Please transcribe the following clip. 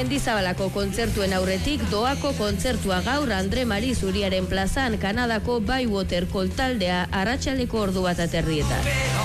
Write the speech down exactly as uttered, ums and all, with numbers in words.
Mendizabalako kontzertuen aurretik doako kontzertua gaur Andre Mari Zuriaren plazan Kanadako Bywater koltaldea arratsaldeko ordu bat aterrietan.